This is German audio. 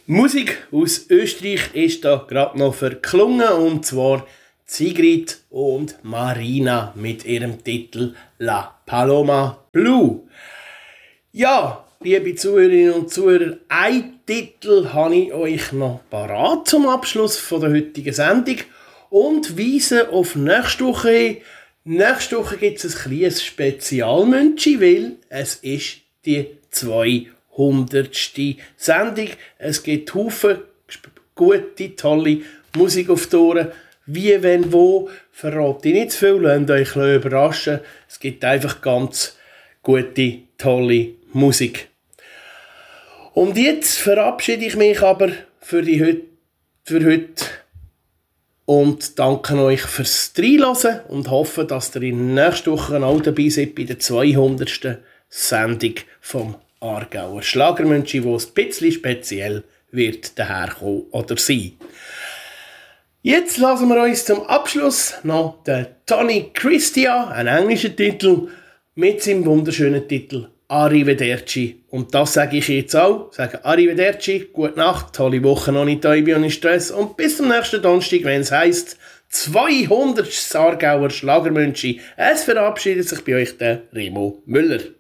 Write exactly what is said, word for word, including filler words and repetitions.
Musik aus Österreich ist da gerade noch verklungen, und zwar Sigrid und Marina mit ihrem Titel La Paloma Blue. Ja, liebe Zuhörerinnen und Zuhörer, einen Titel habe ich euch noch parat zum Abschluss von der heutigen Sendung und weise auf nächste Woche hin. Nächste Woche gibt es ein kleines Spezialmünchi, weil es ist die zweihundertste Sendung. Es gibt Haufen gute, tolle Musik auf die Ohren. Wie, wenn, wo, verrate ich nicht zu viel, lasst euch überraschen. Es gibt einfach ganz gute, tolle Musik. Und jetzt verabschiede ich mich aber für, die heut, für heute und danke euch fürs Reinhören und hoffe, dass ihr in der nächsten Woche auch dabei seid bei der zweihundertsten Sendung vom Aargauer Schlagermünchi, wo es ein bisschen speziell wird daherkommen oder sein. Jetzt lassen wir uns zum Abschluss noch den Tony Christia, einen englischen Titel, mit seinem wunderschönen Titel Arrivederci. Und das sage ich jetzt auch. Ich sage Arrivederci, gute Nacht, tolle Woche, noch nicht Täubi und nicht Stress. Und bis zum nächsten Donnerstag, wenn es heisst zweihundert Aargauer Schlagermünchi. Es verabschiedet sich bei euch der Remo Müller.